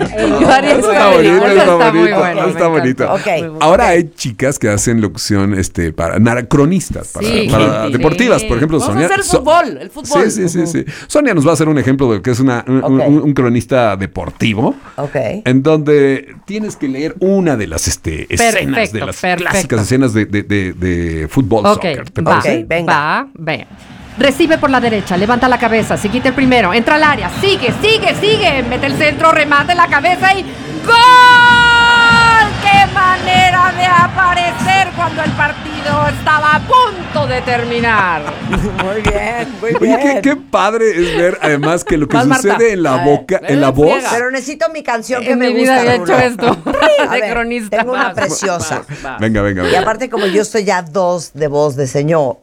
Yo haría eso. Está bonito. Okay. Ahora hay chicas que hacen locución para cronistas, para deportivas, por ejemplo. Vamos Sonia, a hacer el fútbol. Sí. Sonia nos va a hacer un ejemplo de lo que es un cronista deportivo. Okay. En donde tienes que leer una de las escenas, de las clásicas escenas de fútbol, soccer. ¿Te parece? Venga. Va. Recibe por la derecha, levanta la cabeza, se quita el primero, entra al área, sigue, mete el centro, remate la cabeza y ¡gol! ¡Qué manera de aparecer cuando el partido estaba a punto de terminar! Muy bien. Oye, qué padre es ver además que lo que sucede en la boca, en la voz. Pero necesito mi canción que En me mi gusta. vida había hecho esto. A De ver, cronista. tengo una preciosa. Venga. Y aparte, como yo estoy ya 2 de voz de señor.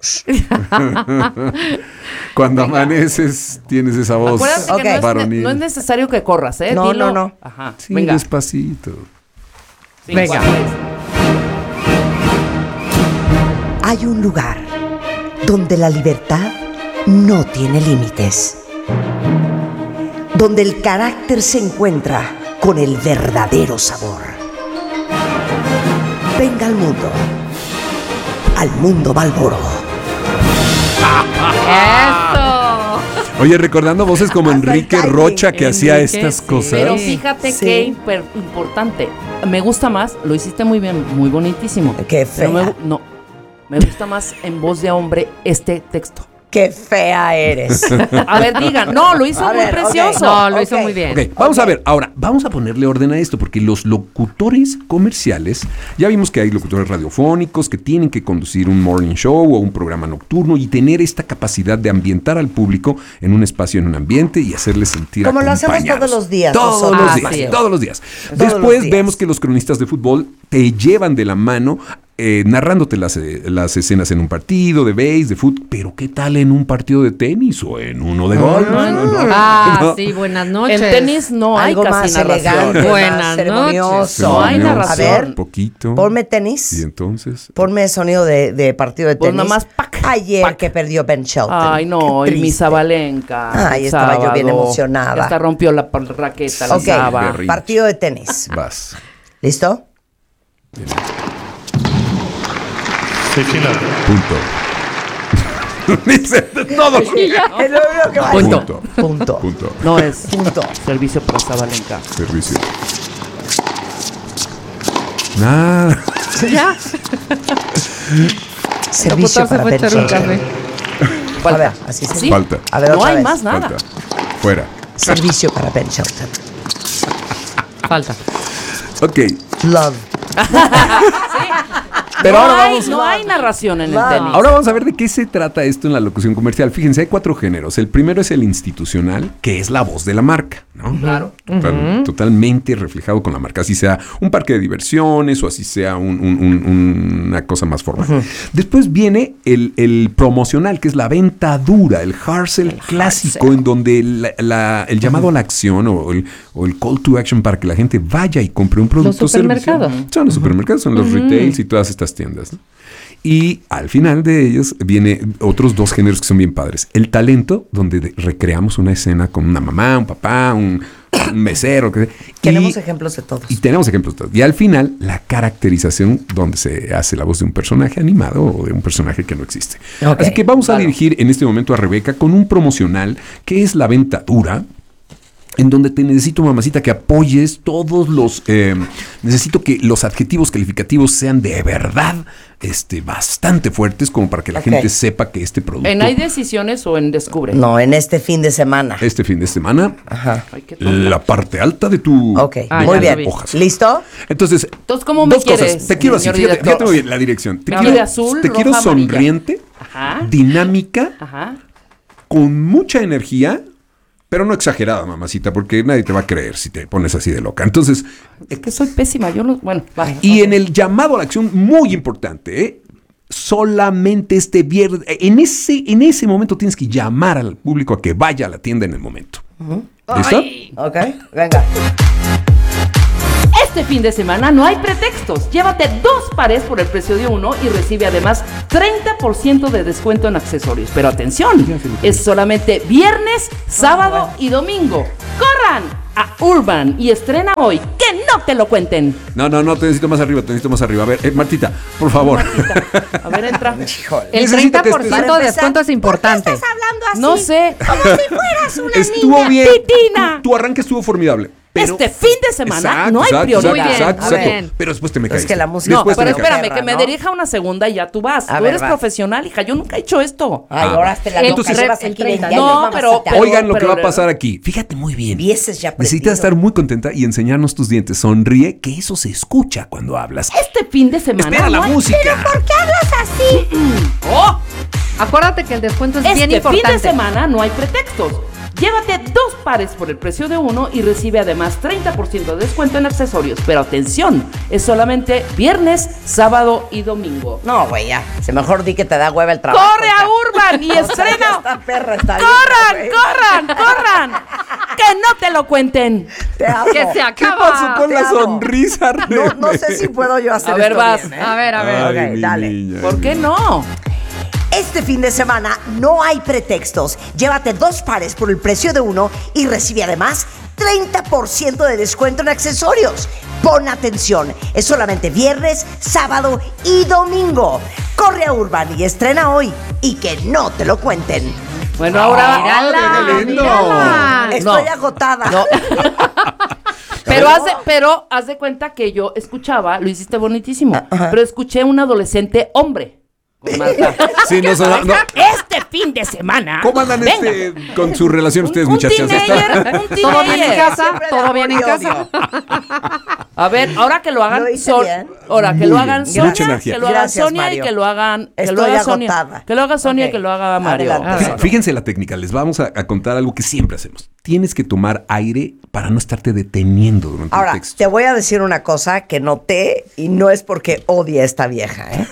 Cuando amaneces tienes esa voz Acuérdate que varonil. no es necesario que corras, ¿eh? No, Dilo. no. Ajá. Sí, Venga. despacito. Venga. Hay un lugar donde la libertad no tiene límites. Donde el carácter se encuentra con el verdadero sabor. Venga al mundo. Al mundo Marlboro. ¡Eso! Oye, recordando voces como Hasta el Enrique timing. Rocha que hacía Enrique, estas sí. cosas. Pero fíjate Sí. qué importante. Me gusta más, lo hiciste muy bien, muy bonitísimo. Qué Pero fea. me gusta más en voz de hombre este texto. Qué fea eres. A ver, digan. No, lo hizo A muy ver, precioso. No, lo hizo Ok. muy bien. Ok, vamos a ver, ahora, vamos a ponerle orden a esto, porque los locutores comerciales, ya vimos que hay locutores radiofónicos que tienen que conducir un morning show o un programa nocturno y tener esta capacidad de ambientar al público en un espacio, en un ambiente y hacerles sentir Como lo hacemos acompañados. todos los días Todos nosotros. los Así días, es. todos los días. Todos Después los días. vemos que los cronistas de fútbol te llevan de la mano narrándote las escenas en un partido de béis, de fútbol, pero ¿qué tal en un partido de tenis o en uno de golf? No. Sí, buenas noches. En tenis no hay Algo casi más narración. elegante, Buenas más ceremonioso. No hay A narración. ver, Poquito. ponme tenis. Y entonces. Ponme sonido de partido de Pues tenis. nada más, pac, Ayer pac. que perdió Ben Shelton. Ay, no, Qué y mi triste. Zabalenka. Ay, el estaba yo bien sábado. emocionada. Hasta rompió la raqueta, la Ok, Zaba. Berrinche. partido de tenis. Vas. ¿Listo? Punto. Dice todo. Es lo único que va a Punto. decir. Punto. Punto. No es Punto. servicio para Zabalenka. Servicio. Nada. Ya. Servicio Locutor se para fue a Ben echar un Shelton. café. A ver, así se ¿Sí? Falta. A ver, No otra hay vez. más nada. Falta. Fuera. Servicio para Ben Shelton. Falta. Ok. Love. Pero ahora hay, vamos. no hay narración en el Wow. tenis. Ahora vamos a ver de qué se trata esto en la locución comercial. Fíjense, hay 4 géneros. El primero es el institucional, que es la voz de la marca, ¿no? Claro. Totalmente reflejado con la marca. Así sea un parque de diversiones o así sea una cosa más formal. Después viene el promocional, que es la venta dura, el hard sell clásico, en donde el llamado a la acción o el call to action para que la gente vaya y compre un producto. Los supermercados. Son los supermercados, son los retails y todas estas tiendas, ¿no? Y al final de ellos viene otros 2 géneros que son bien padres. El talento, donde recreamos una escena con una mamá, un papá, un mesero. Tenemos ejemplos de todos. Y tenemos ejemplos de todos. Y al final, la caracterización, donde se hace la voz de un personaje animado o de un personaje que no existe. Ok, Así que vamos a dirigir en este momento a Rebeca con un promocional que es la venta dura, en donde te necesito, mamacita, que apoyes todos los... necesito que los adjetivos calificativos sean de verdad bastante fuertes como para que la Ok. gente sepa que este producto... ¿En Hay Decisiones o en Descubre? No, en este fin de semana. Este fin de semana, Ajá. Ay, qué tonta. la parte alta de tu... Ok, Ah, muy ya bien. lo vi. Hojas. ¿Listo? Entonces, Entonces, ¿cómo me 2 cosas. quieres, Te quiero así, señor fíjate director? muy bien la dirección. Te ¿Me quiero, quiere azul, te quiero roja, amarilla? sonriente, Ajá. dinámica, Ajá. con mucha energía, pero no exagerada, mamacita, porque nadie te va a creer si te pones así de loca. Entonces, Es que soy pésima. Yo no. Bueno, va. y en el llamado a la acción, muy importante, solamente este viernes, en ese momento tienes que llamar al público a que vaya a la tienda en el momento. ¿Listo? Ok, venga. Este fin de semana no hay pretextos. Llévate 2 pares por el precio de uno y recibe además 30% de descuento en accesorios. Pero atención, es solamente viernes, sábado y domingo. ¡Corran! a Urban y estrena hoy Que no te lo cuenten. No, te necesito más arriba, A ver, Martita, por favor. A ver, entra. Híjole. El Necesito que 30% de descuento es importante. ¿Por qué estás hablando así? No sé. Como si fueras una Estuvo niña. bien. Pitina. Tu arranque estuvo formidable. Pero... Este fin de semana no hay prioridad. Muy bien, Exacto. muy bien. Pero después te me caes. Es que la música- No, Después pero te me caes. espérame, que me ¿no? dirija una segunda y ya tú vas. A Tú ver, eres vas. profesional, hija. Yo nunca he hecho esto. Ay, ahora te la El loca, entonces- llevas el aquí 20 30. años, No, pero- mamacita. Oigan lo que pero- va a pasar aquí. Fíjate muy bien. Vieses ya Necesitas estar muy contenta y enseñarnos tus dientes. Sonríe, que eso se escucha cuando hablas. Este fin de semana. Espera la no hay- música. ¿Por qué hablas así? ¡Oh! Acuérdate que el descuento es bien Este fin importante. de semana no hay pretextos. Llévate 2 pares por el precio de uno y recibe además 30% de descuento en accesorios. Pero atención, es solamente viernes, sábado y domingo. No, güey, ya. Si mejor di que te da hueva el trabajo. ¡Corre a Urban y estrena! Esta perra está bien, ¡Corran, güey. corran! ¡Que no te lo cuenten! Te amo. Que se ¿Qué acaba. pasó con te la amo. sonrisa, No sé si puedo yo hacer A ver, esto vas. bien, ¿eh? A ver. Ay, Ok, mi dale. niña. ¿Por qué no? Este fin de semana no hay pretextos. Llévate 2 pares por el precio de uno y recibe además 30% de descuento en accesorios. Pon atención, es solamente viernes, sábado y domingo. Corre a Urban y estrena hoy y que no te lo cuenten. Bueno, ahora. Mírala, qué lindo. mírala. Estoy agotada. No. Pero haz de cuenta que yo escuchaba, lo hiciste bonitísimo, pero escuché un adolescente hombre. Con Marta. Sí, no, Este fin de semana. ¿Cómo andan venga, con su relación ustedes, un muchachas? teenager, un ¿Todo bien en teenager. casa? Siempre ¿Todo de bien en amor y casa? A ver, ahora que lo hagan ¿Lo hice bien? ahora que Muy lo bien, hagan mucha Sonia, energía. que lo haga Gracias, Sonia Mario. y que lo hagan Estoy Sonia. agotada. Que lo haga Sonia Ok, y que lo haga Mario. adelante. Fíjense la técnica, les vamos a contar algo que siempre hacemos. Tienes que tomar aire para no estarte deteniendo durante Ahora, el texto. te voy a decir una cosa que noté y no es porque odie a esta vieja, ¿eh?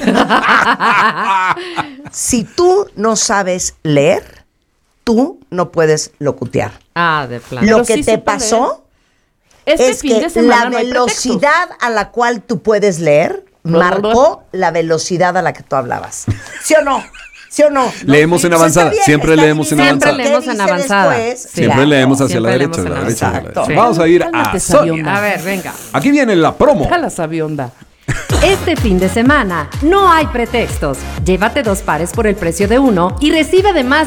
Si tú no sabes leer, tú no puedes locutear. Ah, de plano. Pero Lo que sí te supe pasó Este es fin que de semana la no hay pretextos. velocidad a la cual tú puedes leer marcó la velocidad a la que tú hablabas. ¿Sí o no? ¿Sí o no? Leemos en Eso avanzada, está bien, siempre está leemos en bien. Siempre avanzada. leemos ¿Qué en dice avanzada. después? Sí. Siempre Claro. leemos hacia la Siempre derecha, leemos de la en derecha, de la avanzada. derecha. Sí. Vamos a ir Cálmate, a sabionda. Sonia. A ver, venga. Aquí viene la promo. Déjala, sabionda. Este fin de semana no hay pretextos. Llévate 2 pares por el precio de uno y recibe además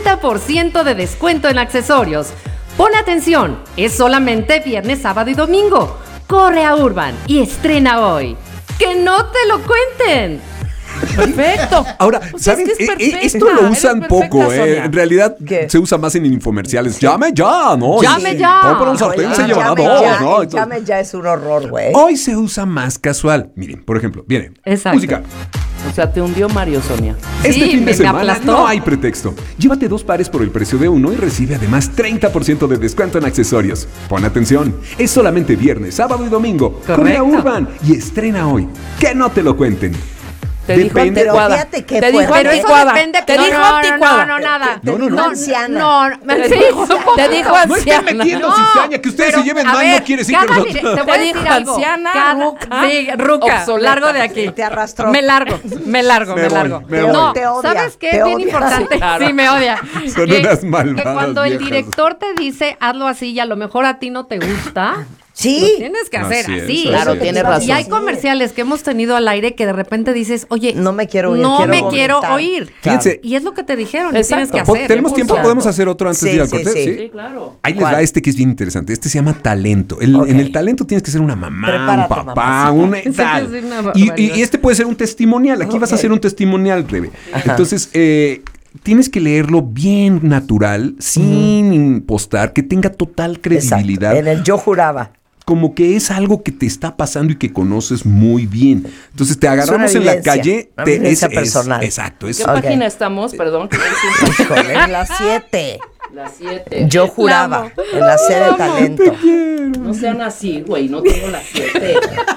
30% de descuento en accesorios. Pon atención, es solamente viernes, sábado y domingo. Corre a Urban y estrena hoy. ¡Que no te lo cuenten! Perfecto. Ahora, Pues ¿saben? es que es perfecta, Esto lo eres usan perfecta, poco, Sonia. En realidad ¿Qué? se usa más en infomerciales. Llame ya, ¿no? Llame Y ya. compra un sartén, Oye, se llevará llame dos, ya, ¿no? el llame ya es un horror, güey. Hoy se usa más casual. Miren, por ejemplo, viene. Exacto. Música. O sea, te hundió Mario, Sonia. Este Sí, fin de me semana aplastó. no hay pretexto. Llévate 2 pares por el precio de uno y recibe además 30% de descuento en accesorios. Pon atención, es solamente viernes, sábado y domingo. Corre a Correcto. Urban y estrena hoy. Que no te lo cuenten. Te dijo Depende- anticuada. Pero fíjate qué Te dijo fuerte. Pero eso anticuada. depende. Te dijo anticuada. No, nada. No, no, no. Anciana. No, Te sí, dijo- un poco. te dijo No estén anciana. metiendo No, cizaña, que ustedes pero, se lleven a mal ver, no quiere decir que cada nosotros... Te voy Te a decir dijo algo. anciana, ruca, Sí, ruca. obsoleta. Largo de aquí. Te arrastró. Me largo. Me largo. voy. No, Te odia, ¿sabes qué? te Es bien odia. importante. Claro. Sí, me odia. Son unas malvadas Que cuando el viejas. director te dice, hazlo así y a lo mejor a ti no te gusta... Sí. Lo tienes que hacer Así es, así. Claro, así es. tiene razón. Y hay comerciales que hemos tenido al aire que de repente dices, oye, No me quiero oír, no quiero me quiero vomitar. oír. Fíjense. Y es lo que te dijeron, y Exacto. tienes que hacer. ¿Tenemos tiempo? Exacto. ¿Podemos hacer otro antes de ir al Sí, corte? sí. Sí, claro. Ahí les ¿Cuál? da este que es bien interesante. Este se llama talento. En Ok. el talento tienes que ser una mamá, Prepárate, un papá, mamacita. un Sí, tal. sí, una Y barbaridad. este puede ser un testimonial. Aquí vas a hacer un testimonial, Rebe. Entonces, tienes que leerlo bien natural, sin impostar, que tenga total credibilidad. Exacto. En el yo juraba. Como que es algo que te está pasando y que conoces muy bien. Entonces te agarramos en la vivencia, calle. una vivencia personal. Exacto. ¿Qué Es, Ok. página estamos? Perdón. que Híjole, en las 7. Las 7. Yo juraba. En la C de talento. No sean así, güey. No tengo las 7.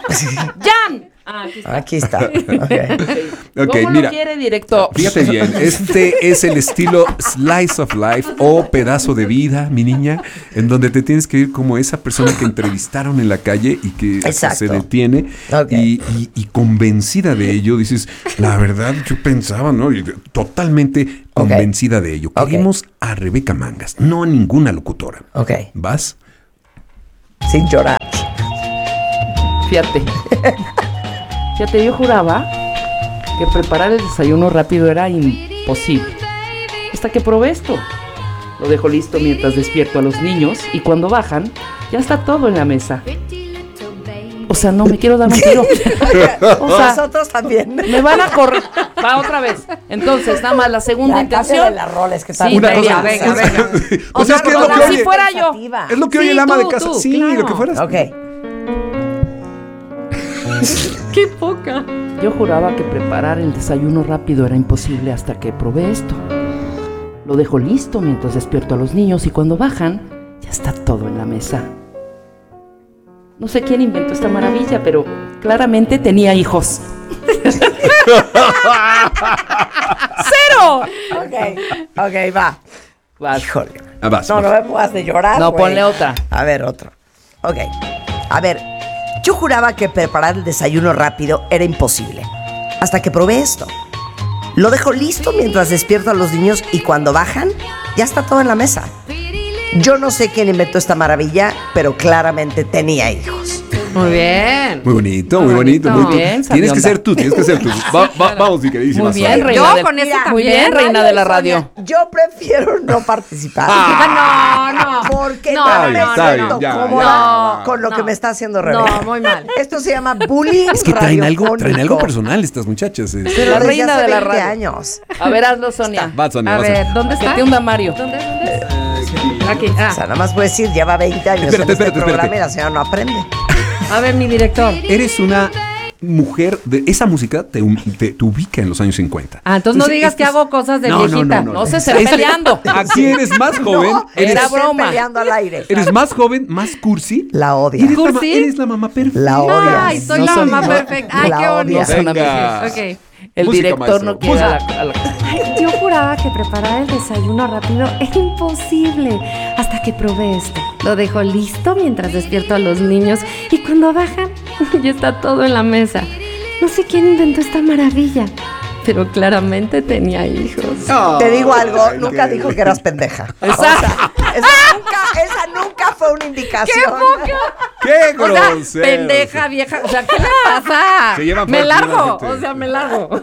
¡Jan! Ah, aquí está. Aquí está. Ok. Ok, ¿Cómo mira. lo quiere, directo? Fíjate bien, este es el estilo Slice of Life o pedazo de vida, mi niña, en donde te tienes que ir como esa persona que entrevistaron en la calle y que Exacto. se detiene Ok. y convencida de ello, dices, la verdad yo pensaba, ¿no? Y totalmente convencida de ello. Ok. Queremos a Rebeca Mangas, no a ninguna locutora. Ok. ¿Vas? Sin llorar. Fíjate, yo juraba que preparar el desayuno rápido era imposible. Hasta que probé esto. Lo dejo listo mientras despierto a los niños y cuando bajan, ya está todo en la mesa. O sea, no me quiero dar un tiro. O sea, nosotros también. me van a correr. Va otra vez. Entonces, nada más la segunda intención. las roles que Sí, Una venga, cosa. venga, venga. O sea, es que es lo que como oye. si fuera yo. Es lo que Sí, oye el ama tú, de casa. tú, Sí, claro. lo que fueras. Ok. ¡Qué poca! Yo juraba que preparar el desayuno rápido era imposible hasta que probé esto. Lo dejo listo mientras despierto a los niños y cuando bajan, ya está todo en la mesa. No sé quién inventó esta maravilla, pero claramente tenía hijos. ¡Cero! Ok, va. Vas. Híjole. Vas. No me puedas de llorar. No, güey. ponle otra. A ver, otro. Ok. A ver, yo juraba que preparar el desayuno rápido era imposible. Hasta que probé esto. Lo dejo listo mientras despierto a los niños y cuando bajan, ya está todo en la mesa. Yo no sé quién inventó esta maravilla, pero claramente tenía hijos. Muy bien. Muy bonito, muy bonito. Muy Muy bien, tienes que Sabionda. ser tú, tienes que ser tú. Vamos, mi queridísima. Muy bien, Sara. reina. Yo con ese Mira, Muy también. bien, reina de la radio. Yo prefiero no participar. No. Porque No, no, no, me no, siento no. ya, cómoda ya. con lo que No. me está haciendo Rebeca. No, muy mal. Esto se llama bullying Es que traen algo radiofónico. personal estas muchachas. La Desde reina hace de la 20 radio. años. A ver, hazlo, Sonia. Va, Sonia, A vas ver, ¿dónde Que está? te hunda Mario. ¿Dónde? Aquí. O sea, nada más puedo decir, lleva 20 años Espérate, en este espérate, programa espérate. y la señora no aprende. A ver, mi director. Eres una mujer de esa música te ubica en los años 50. Ah, entonces no digas que hago cosas de viejita. No se esté peleando. Aquí eres más joven. No, eres, era estén broma. peleando al aire. eres más joven, más cursi. La Y odia. eres, ¿Cursi? eres la mamá perfecta. La odia. Ay, soy No la son- mamá no- perfecta. Ay, la qué odia. bonito. Son Venga. Ok. El Música, director maestro. no quiere Ay, yo juraba que preparar el desayuno rápido era imposible hasta que probé esto. Lo dejo listo mientras despierto a los niños y cuando bajan ya está todo en la mesa. No sé quién inventó esta maravilla, pero claramente tenía hijos. Te digo algo, Ay, nunca qué- dijo que eras pendeja. Esa- Esa nunca fue una indicación. ¡Qué O sea, grosero! pendeja, vieja. O sea, ¿qué le pasa? Se llevan Me fuerte largo. la gente. O sea, me largo.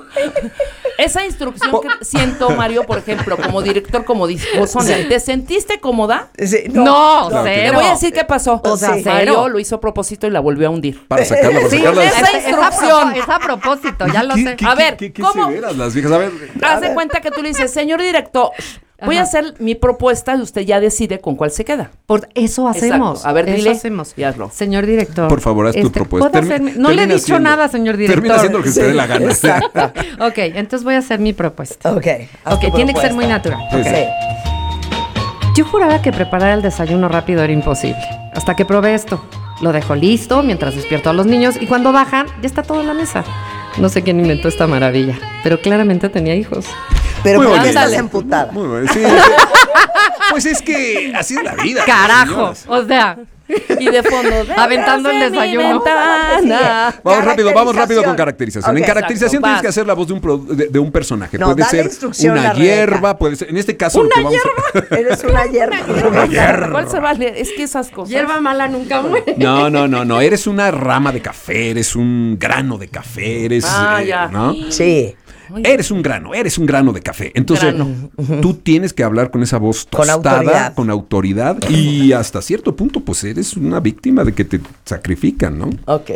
Esa instrucción que siento, Mario, por ejemplo, como director, como dijo Sonia, ¿te sentiste cómoda? Sí, No, no. cero. Te voy a decir qué pasó. O sea, Mario cero. lo hizo a propósito y la volvió a hundir. Para sacarla, para Sí, sacarla. esa instrucción. Es a propósito, ya lo sé. A ver, ¿qué ¿cómo? severas las viejas? A ver. Haz de cuenta que tú le dices, señor director, voy a hacer mi propuesta y usted ya decide con cuál se queda. Por eso hacemos. Exacto. A ver, eso dile hacemos. y hazlo. Señor director. Por favor, haz tu propuesta. ¿puedo hacer no le he Termina dicho haciendo- nada, señor director. Termina haciendo lo que se te dé la gana. Exacto. Ok, entonces voy a hacer mi propuesta. Ok. haz Ok, tu tiene que ser muy propuesta. natural. Sí, Ok. sí. Yo juraba que preparar el desayuno rápido era imposible. Hasta que probé esto. Lo dejo listo mientras despierto a los niños y cuando bajan ya está todo en la mesa. No sé quién inventó esta maravilla, pero claramente tenía hijos. Pero Muy ¿por qué bonito. estás emputada? Muy bueno, sí. Pues es que así es la vida. ¡Carajo! señoras. O sea, Y de fondo, Aventando el detrás de mi desayuno. ventana. Vamos rápido con caracterización. Ok, En caracterización exacto, tienes que vas. hacer la voz de un personaje. No, puede dale ser instrucción a una Rebeca. hierba, puede ser. En este caso, lo que vamos a. Eres una hierba. ¿Cuál se vale? Es que esas cosas. hierba mala nunca muere. No. Eres una rama de café, eres un grano de café, eres. Ya. ¿No? Sí. Eres un grano de café. Entonces, Grano. tú tienes que hablar con esa voz Con tostada, autoridad. con autoridad, y hasta cierto punto, pues eres una víctima de que te sacrifican, ¿no? Ok.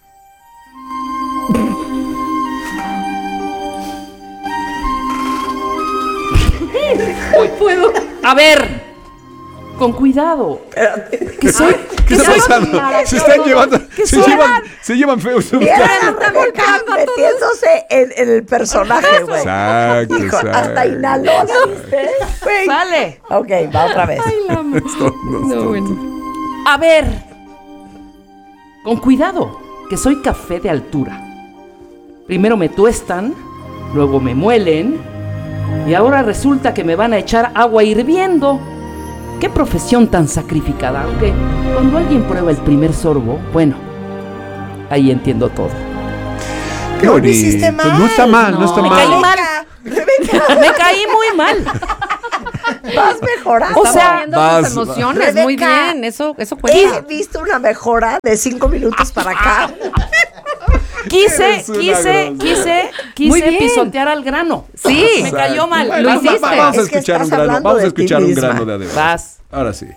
Hoy puedo. A ver, con cuidado. Que soy. ¿Qué está pasando? Se están llevando, se llevan feos. Mira, Rebeca metiéndose en el personaje, güey. Exacto, Hijo, exacto. hasta inhaló, ¿viste? Güey. Sale. Ok, va otra vez. Esto no está- A ver. Con cuidado, que soy café de altura. Primero me tuestan, luego me muelen, y ahora resulta que me van a echar agua hirviendo. ¡Qué profesión tan sacrificada! Aunque cuando alguien prueba el primer sorbo, bueno, ahí entiendo todo. Qué No lo bonito. hiciste mal. No está mal, no está Me mal. caí mal. Rebeca. Me caí muy mal. Vas mejorando. O sea, viendo vas- sus emociones, muy Rebeca, bien, eso He cuenta. visto una mejora de 5 minutos para acá. Quise Muy bien. pisotear al grano. Sí. Me cayó mal. Bueno, Lo hiciste. Vamos a Es que escuchar un estás grano. hablando Vamos a de ti escuchar un misma. grano de Adela. Vas. Ahora sí.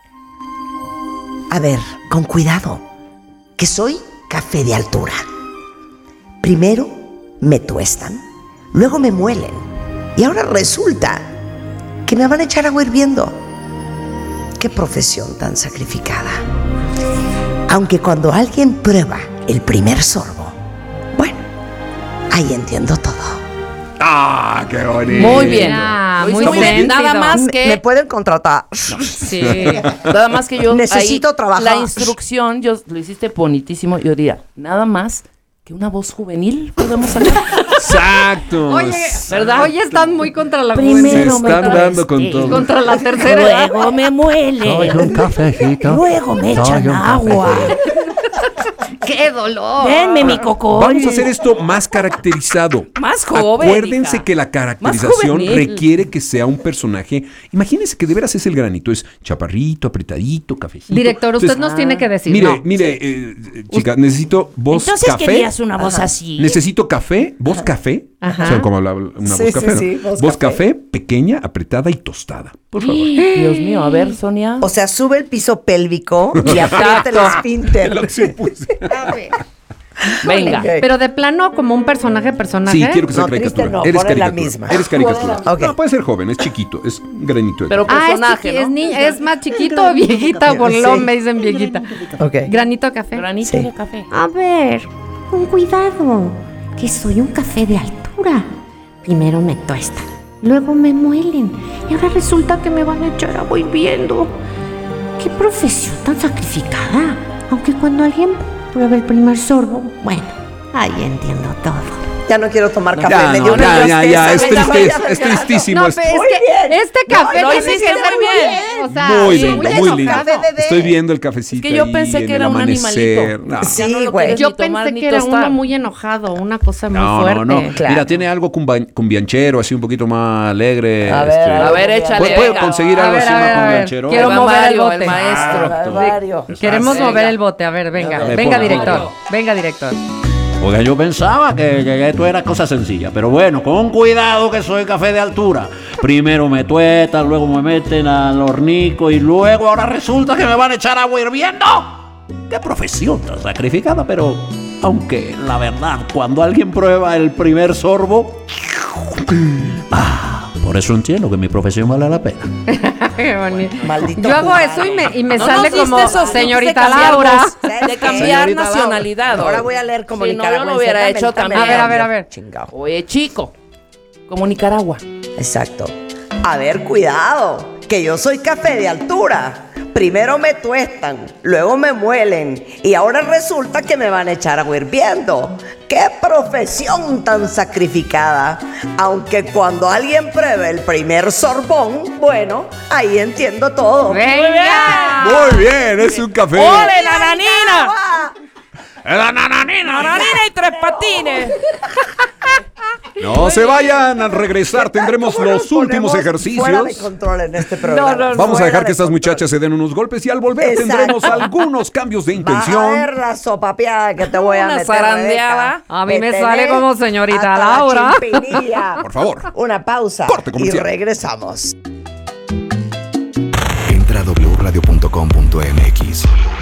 A ver, con cuidado, que soy café de altura. Primero me tuestan, luego me muelen y ahora resulta que me van a echar agua hirviendo. Qué profesión tan sacrificada. Aunque cuando alguien prueba el primer sorbo, bueno, ahí entiendo todo. ¡Ah, qué bonito! Muy bien. Mira, Lo hizo muy muy bien. sentido. Nada más que. Me pueden contratar. Sí. Nada más que yo. Necesito trabajar. La instrucción, yo lo hiciste bonitísimo. Yo diría, nada más que una voz juvenil podemos sacar. Exacto. Oye, ¿verdad? Oye, están muy contra la Se Primero me están dando con tuesté. todo. contra la tercera edad. Luego me muelen. cafecito. Luego me echan agua. ¡Qué dolor! Denme mi cocón. Vamos a hacer esto más caracterizado. Más joven, Acuérdense hija. que la Más caracterización juvenil. requiere que sea un personaje. Imagínense que de veras es el granito. Es chaparrito, apretadito, cafecito. Director, usted Entonces, nos tiene que decir. Mire, no. mire, chica, necesito voz Entonces café. querías una voz así. Necesito café, voz café. Ajá. ¿Saben cómo hablaba una Sí, voz café? sí, no? sí, voz café, pequeña, apretada y tostada. Por favor. Dios mío, a ver, Sonia. O sea, sube el piso pélvico y aprieta el Exacto. esfínter. Lo supuse. Venga. Ok. Pero de plano, como un personaje. Sí, quiero que sea No, triste caricatura. no, Eres ponle la caricatura. misma. Eres caricatura. Ok. No, puede ser joven, es chiquito, es un granito de Pero café. personaje, es, ¿no? es más chiquito o viejita, bolón, me dicen viejita. Ok. Granito de café. Granito Sí. de café. A ver, con cuidado, que soy un café de altura. Primero me tuestan, luego me muelen y ahora resulta que me van a echar agua hirviendo. Qué profesión tan sacrificada. Aunque cuando alguien prueba el primer sorbo, bueno, ahí entiendo todo. Ya no quiero tomar café. Ya, me dio no, una ya, es, tristeza. es tristísimo. No, es- pero es Muy que bien. este café lo tiene que hiciste ser muy bien. O sea, muy sí, lindo, muy muy lindo. lindo. Café de bebé. Estoy viendo el cafecito Es que yo ahí pensé en que era el un amanecer. animalito. No. Sí, Ya no lo güey. quieres Yo ni tomar pensé ni que era uno tostar. muy enojado, una cosa muy No, fuerte. no, no. Claro. Mira, tiene algo cumbianchero, así un poquito más alegre. A ver, A ver, échale, ¿Puedo venga. conseguir A algo ver, así a ver, más a ver. cumbianchero? Quiero Ahí va mover el Mario, bote. el maestro. Barbario. Queremos Venga. mover el bote, a ver, venga. Dale, Venga, ponlo, director. ponlo. Venga, director. Oiga, yo pensaba que esto era cosa sencilla, pero bueno, con cuidado que soy café de altura. Primero me tuestan, luego me meten al hornico y luego ahora resulta que me van a echar agua hirviendo. Qué profesión tan sacrificada, pero aunque la verdad, cuando alguien prueba el primer sorbo, por eso entiendo que mi profesión vale la pena. Qué bonito. Maldito Yo hago cubano. eso y me No sale nos como diste esos señorita tips de cambiar Laura. voz, ¿Sabes de qué? cambiar Señorita nacionalidad. Ahora voy a leer como Sí, no, yo nicaragüense. lo hubiera Dame, hecho dame también. el A ver, cambio. a ver. Chingao. Oye, chico, como Nicaragua. Exacto. A ver, cuidado, que yo soy café de altura. Primero me tuestan, luego me muelen y ahora resulta que me van a echar agua hirviendo. ¡Qué profesión tan sacrificada! Aunque cuando alguien pruebe el primer sorbón, bueno, ahí entiendo todo. ¡Venga! Muy bien, es un café. ¡Ole, la nanina! ¡Ah! ¡La nananina! ¡Nanina y tres patines! No se vayan, al regresar tendremos ¿Cómo nos los últimos ponemos ejercicios. Fuera de control en este programa. No, no, Vamos a Fuera dejar de que estas control. muchachas se den unos golpes y al volver Exacto. tendremos algunos cambios de Va a intención. ver la sopapeada que te voy a Una meter, zarandeada. Rebeca. A mí me tenés sale como señorita hasta la Laura. chimpinilla. Por favor. Una pausa Corte y comercial. regresamos. Entra a wradio.com.mx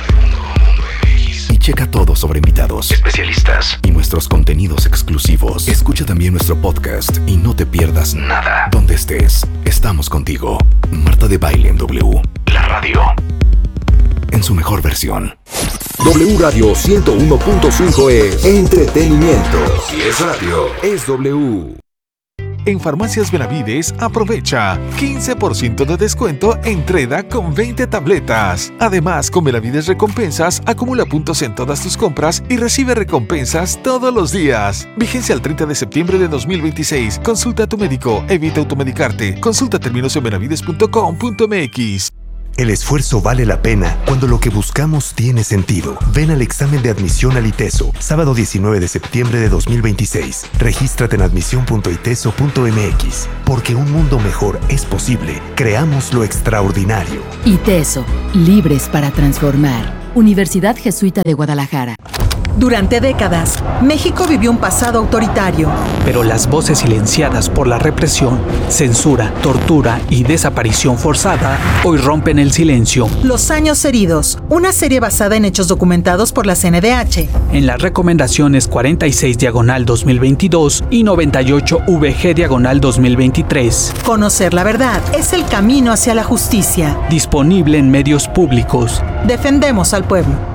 y checa todo sobre invitados, especialistas y nuestros contenidos exclusivos. Escucha también nuestro podcast y no te pierdas nada. Donde estés, estamos contigo. Marta de Baile en W. La radio. En su mejor versión. W Radio 101.5 es entretenimiento. Si es radio, es W. En Farmacias Benavides, aprovecha 15% de descuento en Treda con 20 tabletas. Además, con Benavides Recompensas, acumula puntos en todas tus compras y recibe recompensas todos los días. Vigencia al 30 de septiembre de 2026. Consulta a tu médico, evita automedicarte. Consulta términos en benavides.com.mx. El esfuerzo vale la pena cuando lo que buscamos tiene sentido. Ven al examen de admisión al ITESO, sábado 19 de septiembre de 2026. Regístrate en admisión.iteso.mx. Porque un mundo mejor es posible. Creamos lo extraordinario. ITESO, libres para transformar. Universidad Jesuita de Guadalajara. Durante décadas, México vivió un pasado autoritario. Pero las voces silenciadas por la represión, censura, tortura y desaparición forzada hoy rompen el silencio. Los años heridos, una serie basada en hechos documentados por la CNDH. En las recomendaciones 46/2022 y 98VG/2023. Conocer la verdad es el camino hacia la justicia. Disponible en medios públicos. Defendemos al pueblo.